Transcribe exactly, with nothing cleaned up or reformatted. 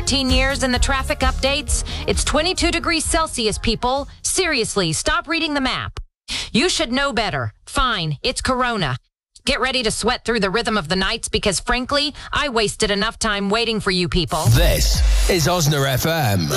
fourteen years in the traffic updates. It's twenty-two degrees Celsius, people. Seriously, stop reading the map. You should know better. Fine, it's Corona. Get ready to sweat through the rhythm of the nights because, frankly, I wasted enough time waiting for you people. This is Osna F M.